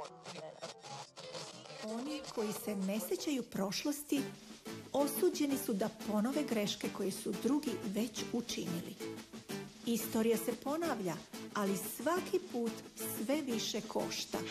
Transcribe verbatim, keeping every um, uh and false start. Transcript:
Oni koji se ne sjećaju prošlosti osuđeni su da ponove greške koje su drugi već učinili. Istorija se ponavlja, ali svaki put sve više košta.